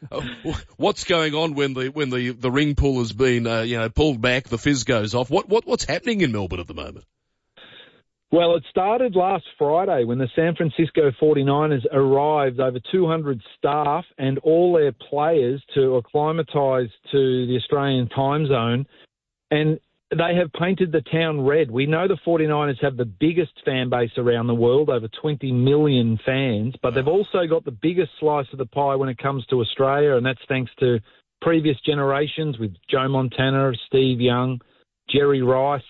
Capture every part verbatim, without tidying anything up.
uh, what's going on when the when the, the ring pull has been uh, you know pulled back, the fizz goes off? What what what's happening in Melbourne at the moment? Well, it started last Friday when the San Francisco forty-niners arrived, over two hundred staff and all their players to acclimatise to the Australian time zone. And they have painted the town red. We know the forty-niners have the biggest fan base around the world, over twenty million fans, but they've also got the biggest slice of the pie when it comes to Australia, and that's thanks to previous generations with Joe Montana, Steve Young, Jerry Rice.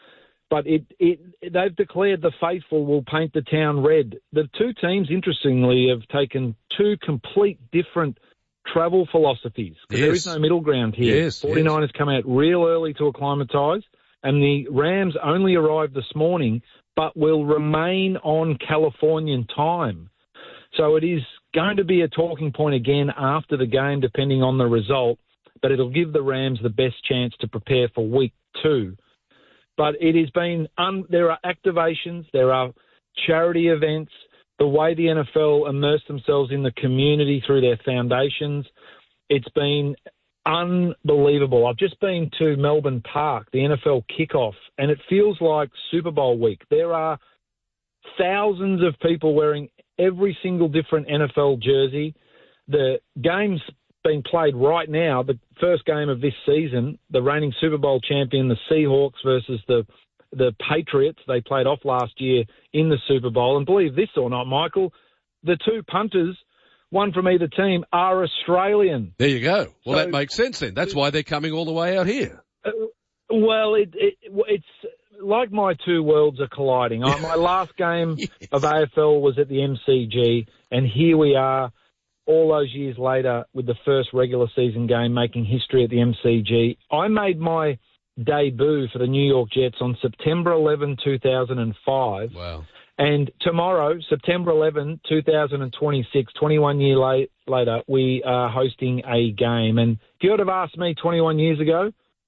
But it, it, they've declared the faithful will paint the town red. The two teams, interestingly, have taken two complete different travel philosophies. Yes. There is no middle ground here. Yes, forty-niners yes. come out real early to acclimatise, and the Rams only arrived this morning, but will remain on Californian time. So it is going to be a talking point again after the game, depending on the result, but it'll give the Rams the best chance to prepare for week two. But it has been, un- there are activations, there are charity events, the way the N F L immerse themselves in the community through their foundations. It's been unbelievable. I've just been to Melbourne Park, the N F L kickoff, and it feels like Super Bowl week. There are thousands of people wearing every single different N F L jersey. The game's being played right now, the first game of this season, the reigning Super Bowl champion, the Seahawks versus the the Patriots. They played off last year in the Super Bowl. And believe this or not, Michael, the two punters, one from either team, are Australian. There you go. Well, so, that makes sense then. That's why they're coming all the way out here. Uh, well, it, it, it's like my two worlds are colliding. My last game yes. of A F L was at the M C G, and here we are, all those years later, with the first regular season game making history at the M C G. I made my debut for the New York Jets on September eleventh, two thousand five. Wow. And tomorrow, September eleventh, two thousand twenty-six, twenty-one years late, later, we are hosting a game. And if you would have asked me twenty-one years ago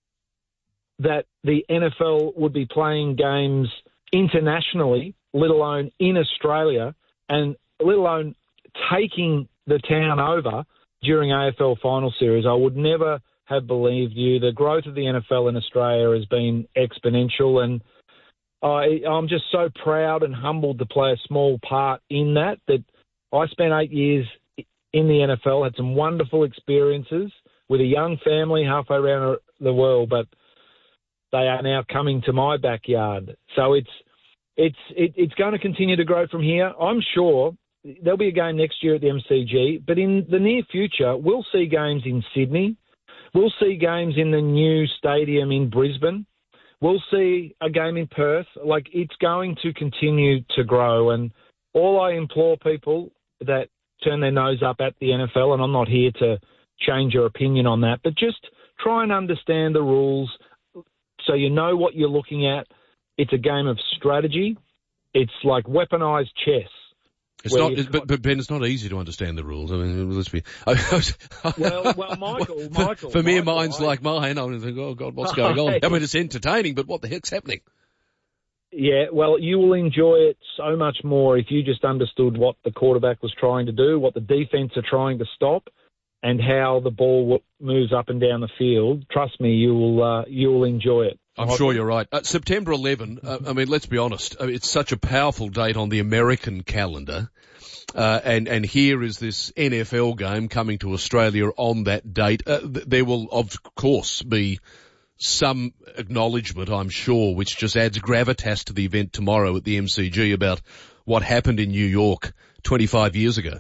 that the N F L would be playing games internationally, let alone in Australia, and let alone taking the town over during A F L Final Series, I would never have believed you. The growth of the N F L in Australia has been exponential, and I, I'm just so proud and humbled to play a small part in that, that I spent eight years in the N F L, had some wonderful experiences with a young family halfway around the world, but they are now coming to my backyard. So it's it's it, it's going to continue to grow from here. I'm sure there'll be a game next year at the M C G, but in the near future, we'll see games in Sydney. We'll see games in the new stadium in Brisbane. We'll see a game in Perth. Like, it's going to continue to grow. And all I implore people that turn their nose up at the N F L, and I'm not here to change your opinion on that, but just try and understand the rules so you know what you're looking at. It's a game of strategy. It's like weaponized chess. It's not, it's, but, but Ben, it's not easy to understand the rules. I mean, let's be. well, well, Michael, Michael. For, for mere Michael, minds I, like mine, I'm thinking, oh God, what's going on? I mean, it's entertaining, but what the heck's happening? Yeah, well, you will enjoy it so much more if you just understood what the quarterback was trying to do, what the defense are trying to stop, and how the ball moves up and down the field. Trust me, you will. Uh, you will enjoy it. I'm sure you're right. Uh, September eleventh, uh, I mean, let's be honest, uh, it's such a powerful date on the American calendar, uh, and, and here is this N F L game coming to Australia on that date. Uh, th- there will, of course, be some acknowledgement, I'm sure, which just adds gravitas to the event tomorrow at the M C G about what happened in New York twenty-five years ago.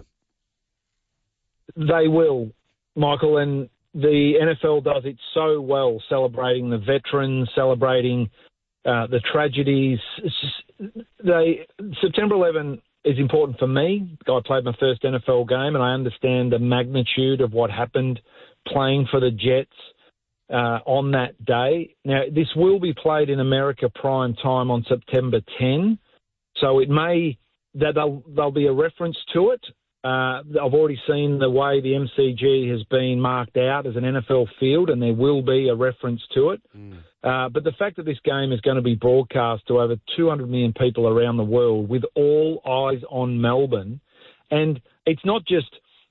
They will, Michael, and the N F L does it so well, celebrating the veterans, celebrating uh, the tragedies. They, September eleventh is important for me. I played my first N F L game, and I understand the magnitude of what happened playing for the Jets uh, on that day. Now, this will be played in America prime time on September tenth, so it may that there'll, there'll be a reference to it. Uh, I've already seen the way the M C G has been marked out as an N F L field, and there will be a reference to it. Mm. Uh, but the fact that this game is going to be broadcast to over two hundred million people around the world with all eyes on Melbourne, and it's not just,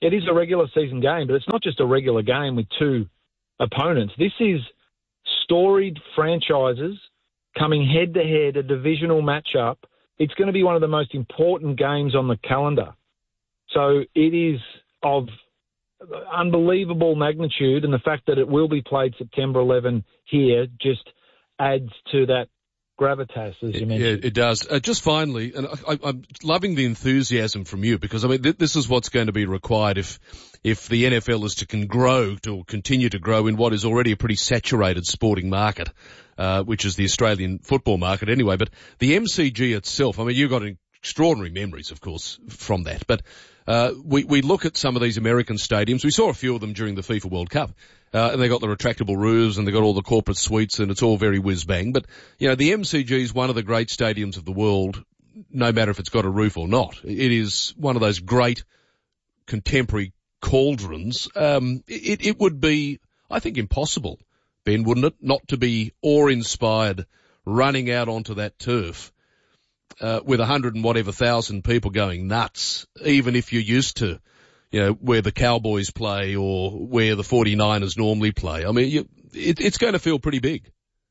it is a regular season game, but it's not just a regular game with two opponents. This is storied franchises coming head-to-head, a divisional matchup. It's going to be one of the most important games on the calendar. So it is of unbelievable magnitude, and the fact that it will be played September eleventh here just adds to that gravitas, as you mentioned. Yeah, it does. Uh, just finally, and I, I'm loving the enthusiasm from you, because I mean th- this is what's going to be required if if the N F L is to can grow to continue to grow in what is already a pretty saturated sporting market, uh, which is the Australian football market anyway. But the M C G itself, I mean, you've got extraordinary memories, of course, from that. But uh, we we look at some of these American stadiums. We saw a few of them during the FIFA World Cup. Uh, and they got the retractable roofs and they got all the corporate suites and it's all very whiz bang. But, you know, the M C G is one of the great stadiums of the world, no matter if it's got a roof or not. It is one of those great contemporary cauldrons. Um, it, it would be, I think, impossible, Ben, wouldn't it, not to be awe-inspired running out onto that turf, uh, with a hundred and whatever thousand people going nuts, even if you're used to, you know, where the Cowboys play or where the forty-niners normally play. I mean, you, it, it's going to feel pretty big.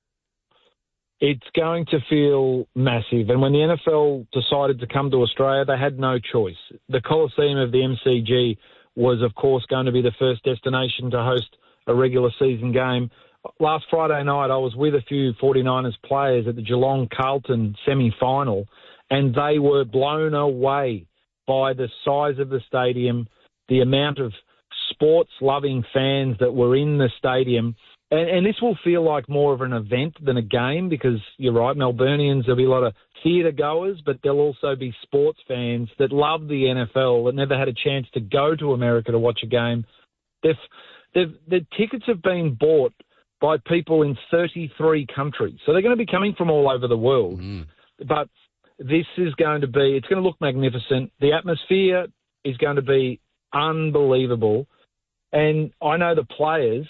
It's going to feel massive. And when the N F L decided to come to Australia, they had no choice. The Coliseum of the M C G was, of course, going to be the first destination to host a regular season game. Last Friday night, I was with a few forty-niners players at the Geelong-Carlton semi-final, and they were blown away by the size of the stadium, the amount of sports-loving fans that were in the stadium. And, and this will feel like more of an event than a game, because you're right, Melburnians, there'll be a lot of theatre goers, but there'll also be sports fans that love the N F L, that never had a chance to go to America to watch a game. They've, they've, the tickets have been bought by people in thirty-three countries. So they're going to be coming from all over the world. Mm. But this is going to be, it's going to look magnificent. The atmosphere is going to be unbelievable. And I know the players,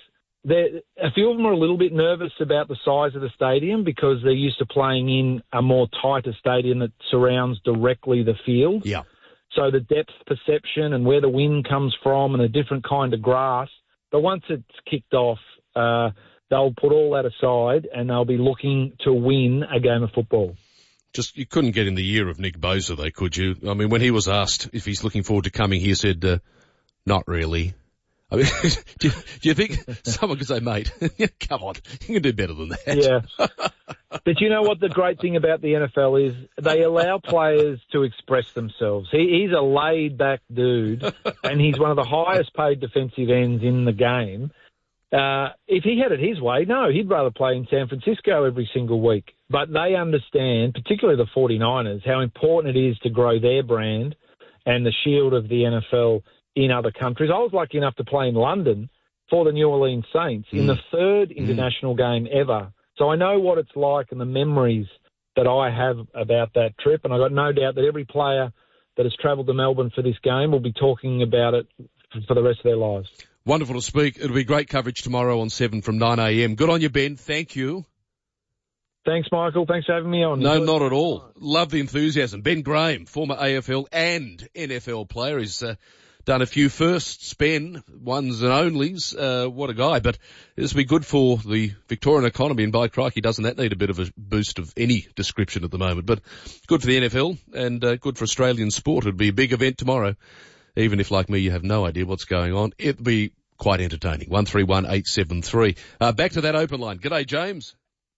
a few of them are a little bit nervous about the size of the stadium because they're used to playing in a more tighter stadium that surrounds directly the field. Yeah. So the depth perception and where the wind comes from and a different kind of grass. But once it's kicked off, uh, they'll put all that aside and they'll be looking to win a game of football. Just, you couldn't get in the ear of Nick Bosa, though, could you? I mean, when he was asked if he's looking forward to coming, he said, uh, not really. I mean, do, you, do you think someone could say, mate, come on, you can do better than that? Yeah. But you know what the great thing about the N F L is? They allow players to express themselves. He, he's a laid-back dude, and he's one of the highest-paid defensive ends in the game. Uh, if he had it his way, no, he'd rather play in San Francisco every single week. But they understand, particularly the forty-niners, how important it is to grow their brand and the shield of the N F L in other countries. I was lucky enough to play in London for the New Orleans Saints mm. in the third international mm. game ever. So I know what it's like and the memories that I have about that trip. And I've got no doubt that every player that has travelled to Melbourne for this game will be talking about it for the rest of their lives. Wonderful to speak. It'll be great coverage tomorrow on seven from nine a.m. Good on you, Ben. Thank you. Thanks, Michael. Thanks for having me on. No, not at all. Love the enthusiasm. Ben Graham, former A F L and N F L player, he's uh, done a few firsts, Ben, ones and onlys. Uh, what a guy. But this will be good for the Victorian economy, and by crikey, doesn't that need a bit of a boost of any description at the moment. But good for the N F L and uh, good for Australian sport. It'll be a big event tomorrow. Even if, like me, you have no idea what's going on, it'll be quite entertaining. one three one eight seven three. Uh, back to that open line. G'day, James.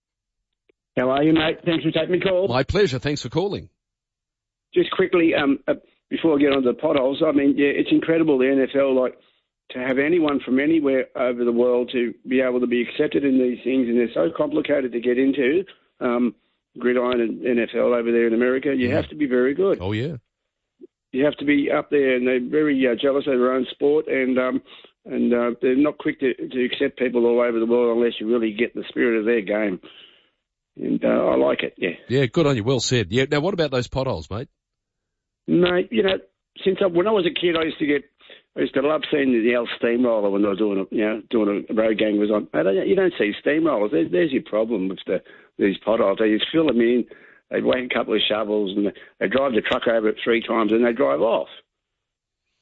How are you, mate? Thanks for taking me call. My pleasure. Thanks for calling. Just quickly, um, uh, before I get on to the potholes, I mean, yeah, it's incredible, the N F L, like, to have anyone from anywhere over the world to be able to be accepted in these things, and they're so complicated to get into, um, gridiron and N F L over there in America. You yeah. have to be very good. Oh, yeah. You have to be up there, and they're very uh, jealous of their own sport, and um, and uh, they're not quick to, to accept people all over the world unless you really get the spirit of their game. And uh, I like it, yeah. Yeah, good on you. Well said. Yeah. Now, what about those potholes, mate? Mate, you know, since I, when I was a kid, I used to get, I used to love seeing the L steamroller when I was doing, a, you know, doing a road gang was on. You don't see steamrollers. There's, there's your problem with the these potholes. They just fill them in. They whack a couple of shovels and they drive the truck over it three times and they drive off.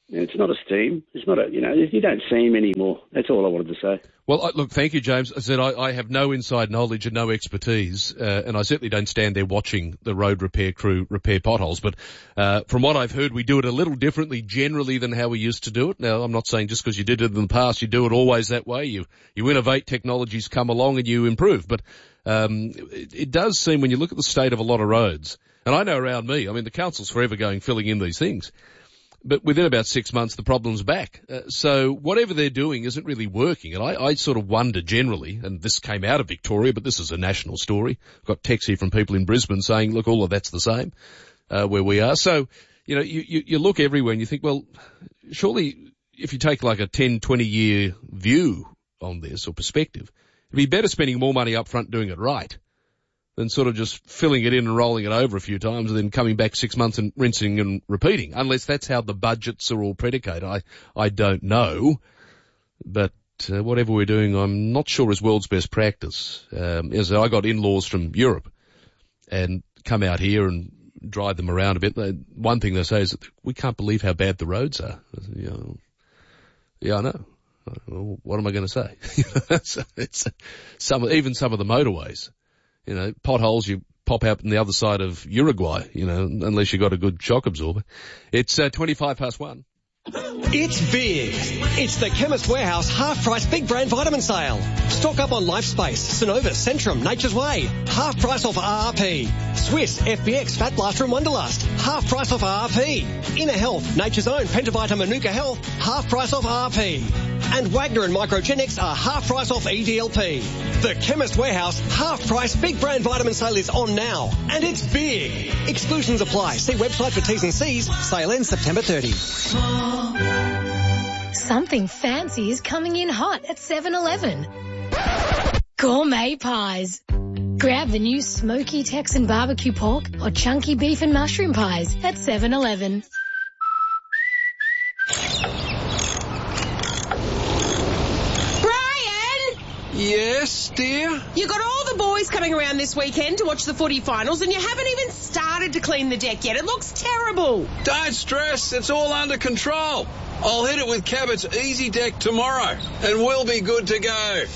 It's not a steam. It's not a, you know, you don't see him anymore. That's all I wanted to say. Well, look, thank you, James. I said I, I have no inside knowledge and no expertise, uh, and I certainly don't stand there watching the road repair crew repair potholes. But uh, from what I've heard, we do it a little differently generally than how we used to do it. Now, I'm not saying just because you did it in the past, you do it always that way. You you innovate, technologies come along, and you improve. But um, it, it does seem when you look at the state of a lot of roads, and I know around me, I mean, the council's forever going filling in these things. But within about six months, the problem's back. Uh, so whatever they're doing isn't really working. And I, I sort of wonder generally, and this came out of Victoria, but this is a national story. I've got texts here from people in Brisbane saying, look, all of that's the same, uh, where we are. So, you know, you, you, you look everywhere and you think, well, surely if you take like a ten, twenty year view on this or perspective, it'd be better spending more money up front doing it right than sort of just filling it in and rolling it over a few times and then coming back six months and rinsing and repeating, unless that's how the budgets are all predicated. I, I don't know, but uh, whatever we're doing, I'm not sure is world's best practice. Um, as I got in-laws from Europe and come out here and drive them around a bit. They, one thing they say is, we can't believe how bad the roads are. You know, yeah, I know. Well, what am I going to say? so it's some, even some of the motorways. You know, potholes you pop out on the other side of Uruguay, you know, unless you got a good shock absorber. It's uh, twenty-five past one. It's big. It's the Chemist Warehouse half-price big brand vitamin sale. Stock up on LifeSpace, Synovus, Centrum, Nature's Way. Half price off R R P. Swiss, F B X, Fat Blaster and Wonderlust. Half price off R R P. Inner Health, Nature's Own, Pentavita, Manuka Health. Half price off R R P. And Wagner and Microgenics are half price off E D L P. The Chemist Warehouse half price big brand vitamin sale is on now. And it's big. Exclusions apply. See website for T's and C's. Sale ends September thirtieth. Something fancy is coming in hot at seven eleven. Gourmet pies. Grab the new smoky Texan barbecue pork or chunky beef and mushroom pies at seven eleven. Yes, dear? You got all the boys coming around this weekend to watch the footy finals and you haven't even started to clean the deck yet. It looks terrible. Don't stress. It's all under control. I'll hit it with Cabot's Easy Deck tomorrow and we'll be good to go.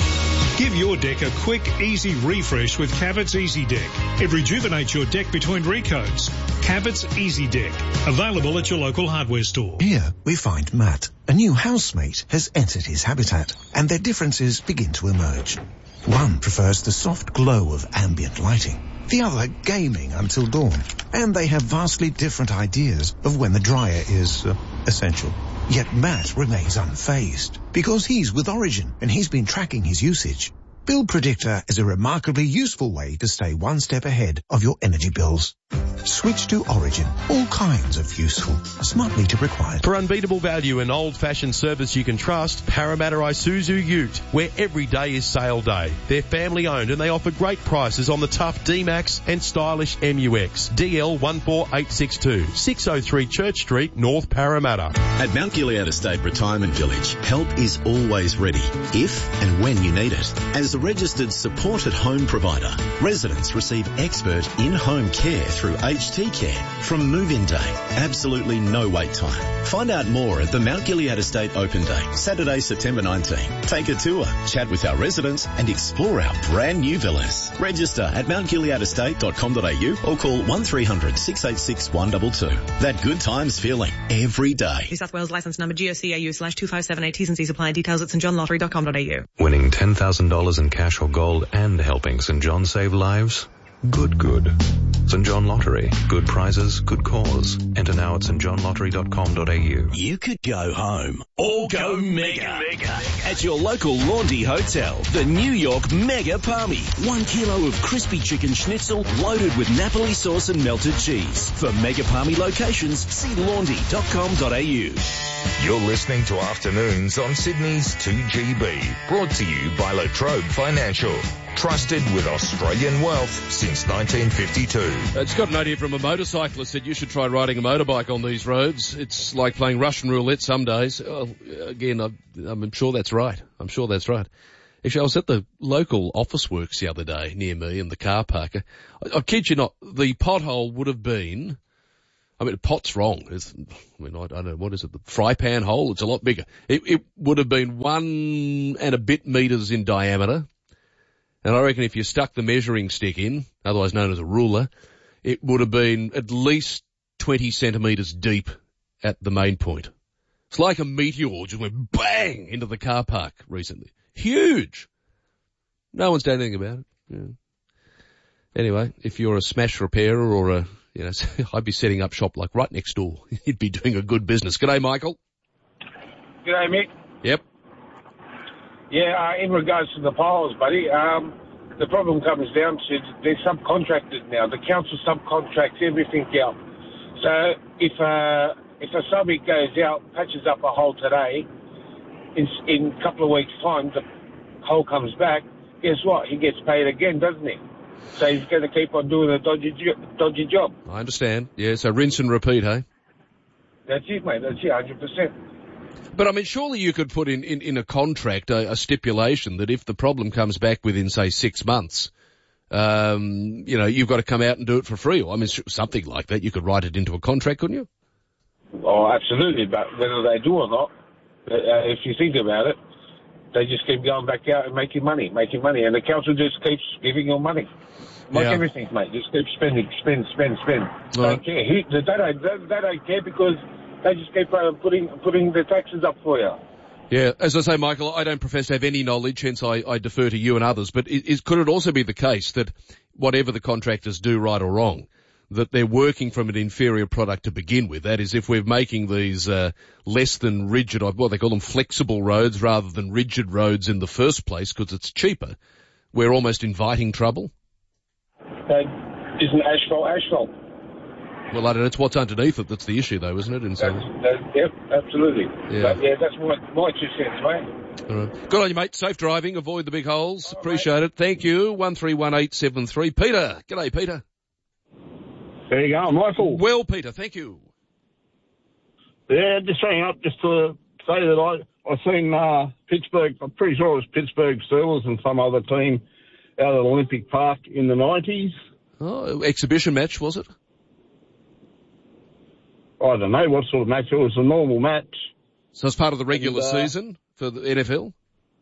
Give your deck a quick, easy refresh with Cabot's Easy Deck. It rejuvenates your deck between recoats. Cabot's Easy Deck. Available at your local hardware store. Here we find Matt. A new housemate has entered his habitat and their differences begin to emerge. One prefers the soft glow of ambient lighting. The other gaming until dawn. And they have vastly different ideas of when the dryer is uh, essential. Yet Matt remains unfazed because he's with Origin and he's been tracking his usage. Bill Predictor is a remarkably useful way to stay one step ahead of your energy bills. Switch to Origin. All kinds of useful. Smart meter required. For unbeatable value and old-fashioned service you can trust, Parramatta Isuzu Ute, where every day is sale day. They're family-owned and they offer great prices on the tough D-Max and stylish M U X. D L one four eight six two, six oh three Church Street, North Parramatta. At Mount Gilead Estate Retirement Village, help is always ready, if and when you need it. As a registered supported home provider, residents receive expert in-home care through Aged Care from move-in day. Absolutely no wait time. Find out more at the Mount Gilead Estate Open Day, Saturday, September nineteenth. Take a tour, chat with our residents and explore our brand new villas. Register at mount gilead estate dot com dot a u or call one three hundred six eight six one two two. That good times feeling every day. New South Wales licence number G O C A U slash two five seven eight. T's and C's apply. Details at st john lottery dot com dot a u. Winning ten thousand dollars in cash or gold and helping St John save lives? Good, good. St John Lottery. Good prizes, good cause. Enter now at st john lottery dot com dot a u. You could go home or go mega. mega at your local Laundry Hotel. The New York Mega Palmy. One kilo of crispy chicken schnitzel loaded with Napoli sauce and melted cheese. For Mega Palmy locations, see laundry dot com dot a u. You're listening to Afternoons on Sydney's two G B. Brought to you by La Trobe Financial. Trusted with Australian wealth since nineteen fifty-two. It's got a note here from a motorcyclist that you should try riding a motorbike on these roads. It's like playing Russian roulette some days. Oh, again, I, I'm sure that's right. I'm sure that's right. Actually, I was at the local office works the other day near me in the car park. I, I kid you not, the pothole would have been I mean, the pot's wrong. It's, I mean, I don't know, what is it, the fry pan hole? It's a lot bigger. It, it would have been one and a bit metres in diameter. And I reckon if you stuck the measuring stick in, otherwise known as a ruler, it would have been at least twenty centimetres deep at the main point. It's like a meteor just went bang into the car park recently. Huge. No one's done anything about it. Yeah. Anyway, if you're a smash repairer or a, you know, I'd be setting up shop like right next door. You'd be doing a good business. G'day, Michael. G'day, Mick. Yep. Yeah, uh, in regards to the piles, buddy, um, the problem comes down to they're subcontracted now. The council subcontracts everything out. So if uh, if a subby goes out, patches up a hole today, in, in a couple of weeks' time, the hole comes back, guess what? He gets paid again, doesn't he? So he's going to keep on doing a dodgy, dodgy job. I understand. Yeah, so rinse and repeat, hey? That's it, mate. That's it, one hundred percent. But, I mean, surely you could put in, in, in a contract a, a stipulation that if the problem comes back within, say, six months, um, you know, you've got to come out and do it for free. I mean, something like that. You could write it into a contract, couldn't you? Oh, absolutely. But whether they do or not, uh, if you think about it, they just keep going back out and making money, making money. And the council just keeps giving you money. Like yeah. everything, mate. Just keep spending, spend, spend, spend. Right. Don't care. He, they, don't, they, they don't care because they just keep uh, putting putting the taxes up for you. Yeah, as I say, Michael, I don't profess to have any knowledge, hence I, I defer to you and others. But is, is, could it also be the case that whatever the contractors do, right or wrong, that they're working from an inferior product to begin with? That is, if we're making these uh, less than rigid, what they call them, flexible roads rather than rigid roads in the first place because it's cheaper, we're almost inviting trouble? Uh, isn't asphalt asphalt? Well, I don't know. It's what's underneath it that's the issue, though, isn't it? In some... that's, that's, yep, absolutely. Yeah, but, yeah that's my, my two cents, mate. All right. Good on you, mate. Safe driving. Avoid the big holes. All Appreciate right. it. Thank you. one three one eight seven three. Peter. G'day, Peter. There you go, Michael. Well, Peter, thank you. Yeah, just ringing up just to say that I I seen uh, Pittsburgh. I'm pretty sure it was Pittsburgh Steelers and some other team out at Olympic Park in the nineties. Oh, exhibition match, was it? I don't know what sort of match. It was a normal match. So it's part of the regular and, uh, season for the N F L?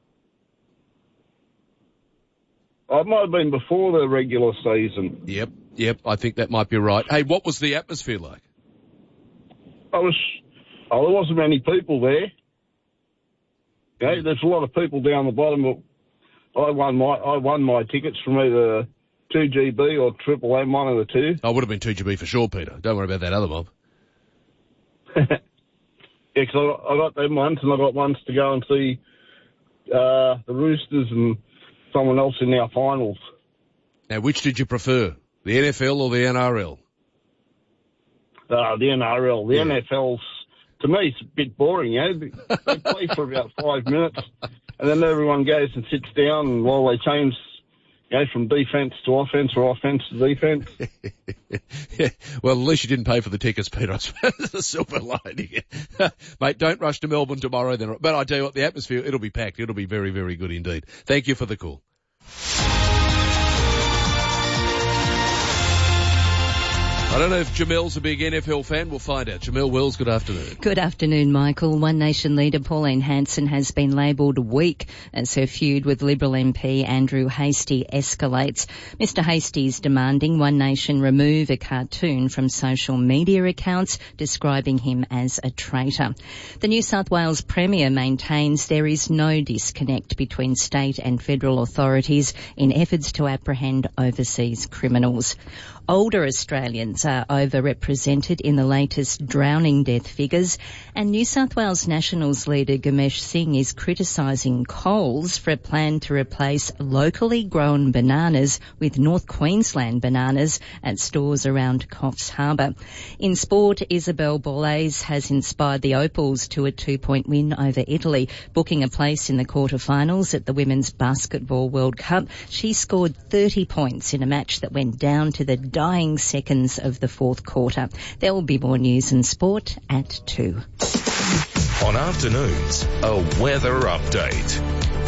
It might have been before the regular season. Yep, yep, I think that might be right. Hey, what was the atmosphere like? I was, oh, there wasn't many people there. Okay, there's a lot of people down the bottom, but I won my, I won my tickets from either two G B or Triple M, one of the two. I would have been two G B for sure, Peter. Don't worry about that other mob. Yeah, because I, I got them ones, and I got ones to go and see uh, the Roosters and someone else in our finals. Now, which did you prefer, the N F L or the N R L? Uh, the N R L. The yeah. N F L's, to me, it's a bit boring, you know. They play for about five minutes, and then everyone goes and sits down while they change, you know, from defence to offence or offence to defence. Yeah. Well, at least you didn't pay for the tickets, Peter. I suppose it's a silver lining. Mate, don't rush to Melbourne tomorrow then. But I tell you what, the atmosphere, it'll be packed. It'll be very, very good indeed. Thank you for the call. I don't know if Jamel's a big N F L fan. We'll find out. Jamel Wells, good afternoon. Good afternoon, Michael. One Nation leader Pauline Hanson has been labelled weak as her feud with Liberal M P Andrew Hastie escalates. Mister Hastie is demanding One Nation remove a cartoon from social media accounts describing him as a traitor. The New South Wales Premier maintains there is no disconnect between state and federal authorities in efforts to apprehend overseas criminals. Older Australians are overrepresented in the latest drowning death figures, and New South Wales Nationals leader Gamesh Singh is criticising Coles for a plan to replace locally grown bananas with North Queensland bananas at stores around Coffs Harbour. In sport, Isabel Borlase has inspired the Opals to a two-point win over Italy, booking a place in the quarter-finals at the Women's Basketball World Cup. She scored thirty points in a match that went down to the dying seconds of the fourth quarter. There will be more news and sport at two. On afternoons, a weather update.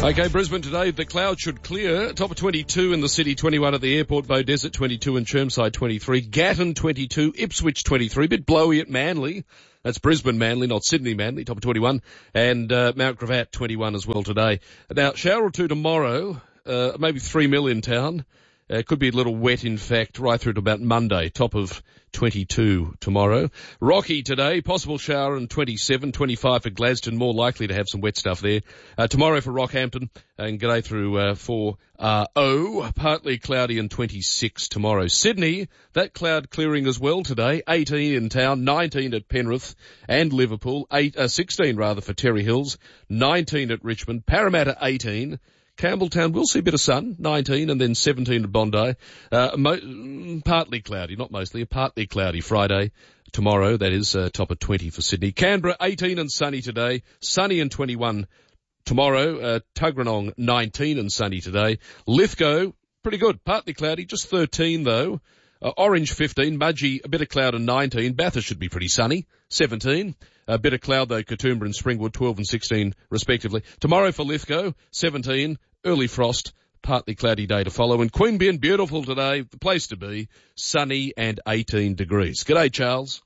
Okay, Brisbane today, the clouds should clear. Top of twenty-two in the city, twenty-one at the airport, Beaudesert twenty-two and Chermside twenty-three, Gatton twenty-two, Ipswich twenty-three, bit blowy at Manly. That's Brisbane Manly, not Sydney Manly, top of twenty-one, and uh, Mount Gravatt twenty-one as well today. Now, shower or two tomorrow, uh, maybe three mil in town. Uh, could be a little wet, in fact, right through to about Monday, top of twenty-two tomorrow. Rocky today, possible shower and twenty-seven, twenty-five for Gladstone, more likely to have some wet stuff there. Uh, tomorrow for Rockhampton, and g'day through uh, for uh, O, partly cloudy and twenty-six tomorrow. Sydney, that cloud clearing as well today, eighteen in town, nineteen at Penrith and Liverpool, eight, uh, sixteen rather for Terry Hills, nineteen at Richmond, Parramatta eighteen, Campbelltown will see a bit of sun, nineteen, and then seventeen at Bondi. Uh, mo- partly cloudy, not mostly, partly cloudy Friday. Tomorrow, that is, uh, top of twenty for Sydney. Canberra, eighteen and sunny today, sunny and twenty-one tomorrow. Uh, Tuggeranong, nineteen and sunny today. Lithgow, pretty good, partly cloudy, just thirteen though. Uh, Orange, fifteen. Mudgee, a bit of cloud and nineteen. Bathurst should be pretty sunny, seventeen. A bit of cloud though, Katoomba and Springwood, twelve and sixteen respectively. Tomorrow for Lithgow, seventeen. Early frost, partly cloudy day to follow. And Queanbeyan, beautiful today, the place to be, sunny and eighteen degrees. G'day, Charles.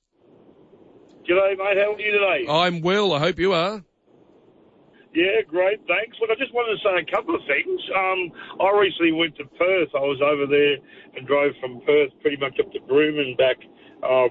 G'day, mate. How are you today? I'm well. I hope you are. Yeah, great. Thanks. Look, I just wanted to say a couple of things. Um, I recently went to Perth. I was over there and drove from Perth pretty much up to Broome and back. Uh,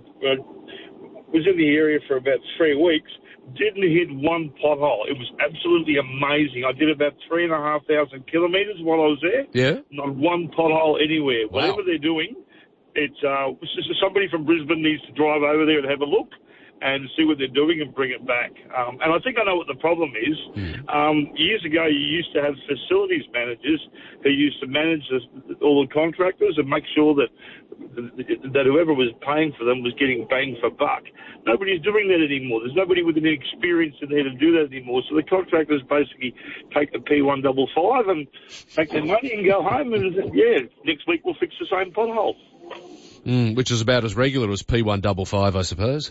was in the area for about three weeks. Didn't hit one pothole. It was absolutely amazing. I did about three and a half thousand kilometres while I was there. Yeah. Not one pothole anywhere. Wow. Whatever they're doing, it's uh, somebody from Brisbane needs to drive over there and have a look and see what they're doing and bring it back. Um, and I think I know what the problem is. Mm. Um, years ago, you used to have facilities managers who used to manage the, all the contractors and make sure that that whoever was paying for them was getting bang for buck. Nobody's doing that anymore. There's nobody with any experience in there to do that anymore. So the contractors basically take the P one fifty-five and make their money and go home and, yeah, next week we'll fix the same pothole. Mm, which is about as regular as P one fifty-five, I suppose.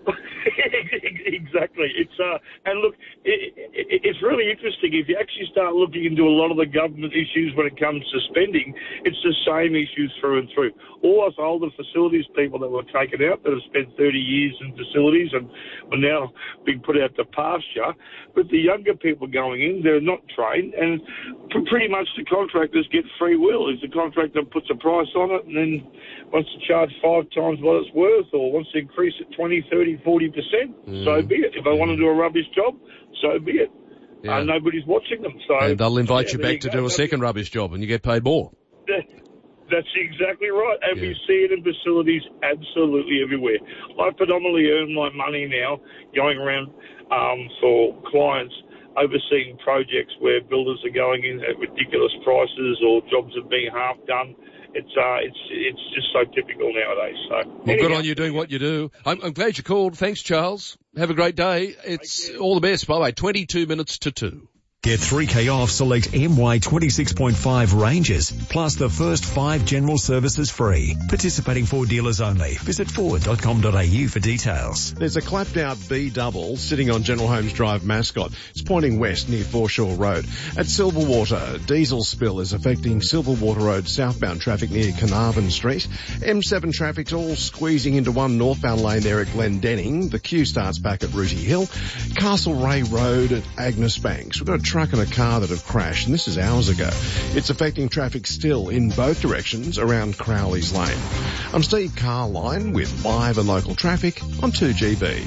Exactly. It's uh, and look, it, it, it's really interesting. If you actually start looking into a lot of the government issues when it comes to spending, it's the same issues through and through. All us older facilities people that were taken out, that have spent thirty years in facilities and are now being put out to pasture, but the younger people going in, they're not trained, and pretty much the contractors get free will. If the contractor puts a price on it and then wants to charge five times what it's worth or wants to increase it twenty, thirty, forty percent, mm. so be it. If they want to do a rubbish job, so be it. Yeah. Uh, nobody's watching them. So and they'll invite yeah, you back you to go. do a second rubbish job and you get paid more. That's exactly right. And yeah. we see it in facilities absolutely everywhere. I predominantly earn my money now going around um, for clients overseeing projects where builders are going in at ridiculous prices or jobs are being half done. It's uh, it's it's just so typical nowadays. So well, anyhow. Good on you doing what you do. I'm, I'm glad you called. Thanks, Charles. Have a great day. It's all the best. By the way, twenty-two minutes to two. Get three K off select M Y twenty-six point five ranges, plus the first five general services free. Participating Ford dealers only. Visit ford dot com dot a u for details. There's a clapped out B double sitting on General Holmes Drive, Mascot. It's pointing west near Foreshore Road. At Silverwater, diesel spill is affecting Silverwater Road southbound traffic near Carnarvon Street. M seven traffic's all squeezing into one northbound lane there at Glendenning. The queue starts back at Rooty Hill. Castlereagh Road at Agnes Banks. We've got a truck and a car that have crashed, and this is hours ago. It's affecting traffic still in both directions around Crowley's Lane. I'm Steve Carline with live and local traffic on two G B.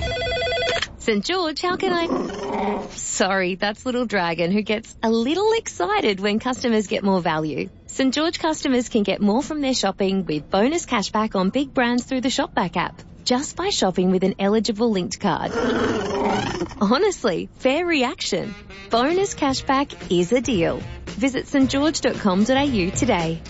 St George, how can I... Sorry, that's Little Dragon, who gets a little excited when customers get more value. St George customers can get more from their shopping with bonus cashback on big brands through the Shopback app, just by shopping with an eligible linked card. Honestly, fair reaction. Bonus cashback is a deal. Visit st george dot com dot a u today.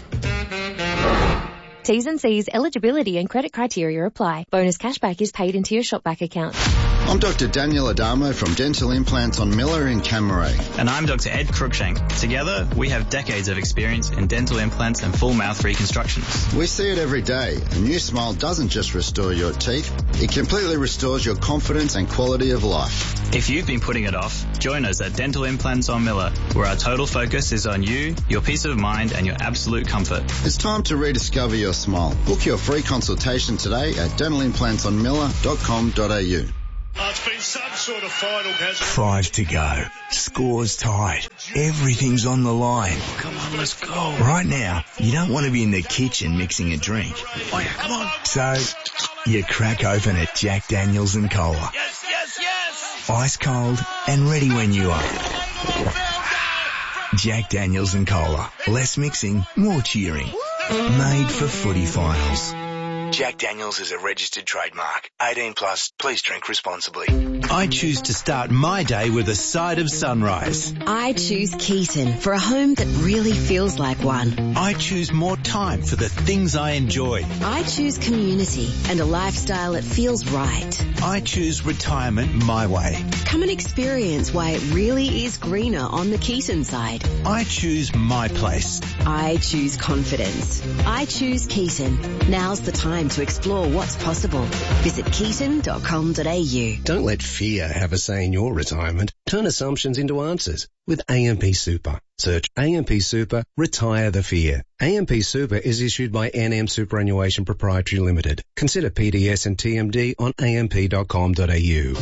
T's and C's, eligibility and credit criteria apply. Bonus cashback is paid into your Shopback account. I'm Doctor Daniel Adamo from Dental Implants on Miller in Camaray. And I'm Doctor Ed Cruikshank. Together, we have decades of experience in dental implants and full mouth reconstructions. We see it every day. A new smile doesn't just restore your teeth, It completely restores your confidence and quality of life. If you've been putting it off, join us at Dental Implants on Miller, where our total focus is on you, your peace of mind and your absolute comfort. It's time to rediscover your smile. Book your free consultation today at dental implants on miller dot com dot a u. Oh, it's been some sort of final, hasn't it? Five to go. Score's tied. Everything's on the line. Come on, let's go. Right now, you don't want to be in the kitchen mixing a drink. Oh, yeah, come on. So, you crack open a Jack Daniels and Cola. Yes, yes, yes. Ice cold and ready when you are. Jack Daniels and Cola. Less mixing, more cheering. Made for footy finals. Jack Daniels is a registered trademark. eighteen plus, please drink responsibly. I choose to start my day with a side of sunrise. I choose Keaton for a home that really feels like one. I choose more time for the things I enjoy. I choose community and a lifestyle that feels right. I choose retirement my way. Come and experience why it really is greener on the Keaton side. I choose my place. I choose confidence. I choose Keaton. Now's the time to explore what's possible. Visit keaton dot com dot a u. Don't let fear have a say in your retirement. Turn assumptions into answers with A M P Super. Search A M P Super, retire the fear. A M P Super is issued by N M Superannuation Proprietary Limited. Consider P D S and T M D on A M P dot com dot a u.